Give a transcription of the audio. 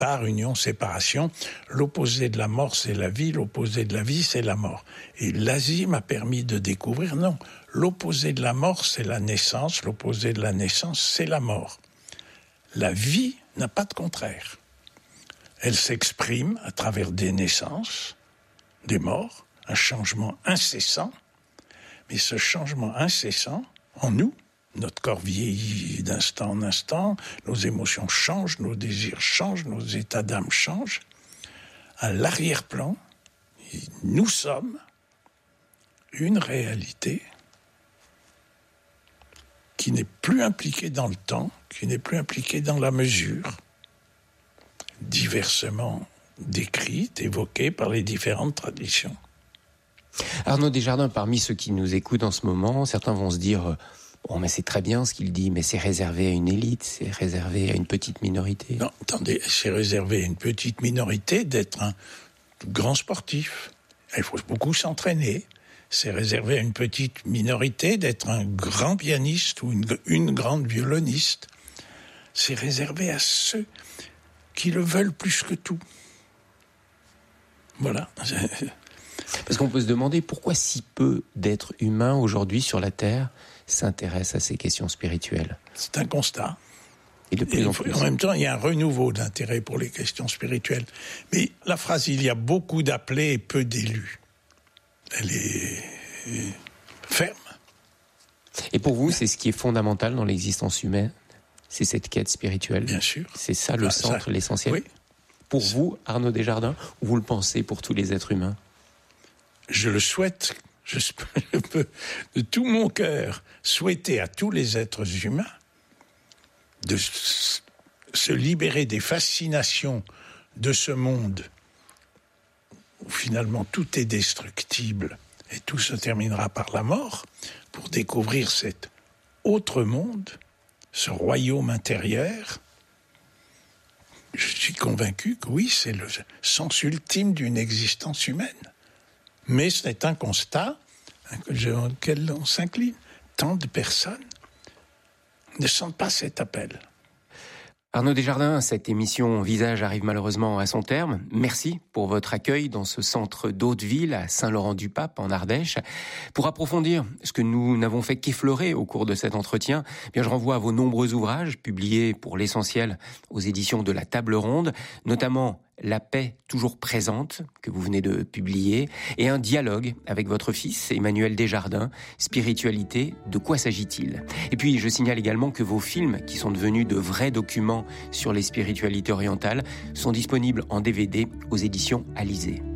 par union-séparation. L'opposé de la mort, c'est la vie. L'opposé de la vie, c'est la mort. Et l'Asie m'a permis de découvrir, non, l'opposé de la mort, c'est la naissance. L'opposé de la naissance, c'est la mort. La vie n'a pas de contraire. Elle s'exprime à travers des naissances, des morts, un changement incessant. Mais ce changement incessant, en nous, notre corps vieillit d'instant en instant, nos émotions changent, nos désirs changent, nos états d'âme changent. À l'arrière-plan, nous sommes une réalité qui n'est plus impliquée dans le temps, qui n'est plus impliquée dans la mesure, diversement décrite, évoquée par les différentes traditions. Arnaud Desjardins, parmi ceux qui nous écoutent en ce moment, certains vont se dire « Bon, mais c'est très bien ce qu'il dit, mais c'est réservé à une élite, c'est réservé à une petite minorité. » Non, attendez, c'est réservé à une petite minorité d'être un grand sportif. Il faut beaucoup s'entraîner. C'est réservé à une petite minorité d'être un grand pianiste ou une grande violoniste. C'est réservé à ceux qui le veulent plus que tout. Voilà. Parce qu'on peut se demander pourquoi si peu d'êtres humains aujourd'hui sur la Terre s'intéressent à ces questions spirituelles. C'est un constat. Et de plus en plus. En même temps, il y a un renouveau d'intérêt pour les questions spirituelles. Mais la phrase « il y a beaucoup d'appelés et peu d'élus », elle est ferme. Et pour vous, c'est ce qui est fondamental dans l'existence humaine? C'est cette quête spirituelle? Bien sûr. C'est ça le centre, l'essentiel? Oui. Pour vous, Arnaud Desjardins, ou vous le pensez pour tous les êtres humains? Je le souhaite, je peux de tout mon cœur souhaiter à tous les êtres humains de se libérer des fascinations de ce monde où finalement tout est destructible et tout se terminera par la mort, pour découvrir cet autre monde, ce royaume intérieur. Je suis convaincu que oui, c'est le sens ultime d'une existence humaine. Mais c'est un constat auquel on s'incline. Tant de personnes ne sentent pas cet appel. Arnaud Desjardins, cette émission Visage arrive malheureusement à son terme. Merci pour votre accueil dans ce centre d'Hauteville à Saint-Laurent-du-Pape en Ardèche. Pour approfondir ce que nous n'avons fait qu'effleurer au cours de cet entretien, je renvoie à vos nombreux ouvrages publiés pour l'essentiel aux éditions de la Table Ronde, notamment La paix toujours présente, que vous venez de publier, et un dialogue avec votre fils, Emmanuel Desjardins, Spiritualité, de quoi s'agit-il? Et puis, je signale également que vos films, qui sont devenus de vrais documents sur les spiritualités orientales, sont disponibles en DVD aux éditions Alizé.